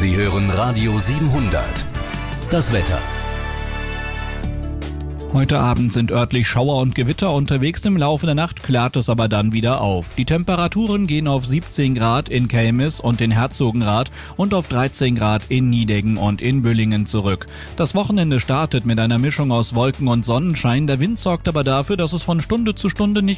Sie hören Radio 700. Das Wetter. Heute Abend sind örtlich Schauer und Gewitter unterwegs, im Laufe der Nacht klart es aber dann wieder auf. Die Temperaturen gehen auf 17 Grad in Kelmis und in Herzogenrath und auf 13 Grad in Nideggen und in Büllingen zurück. Das Wochenende startet mit einer Mischung aus Wolken und Sonnenschein. Der Wind sorgt aber dafür, dass es von Stunde zu Stunde nicht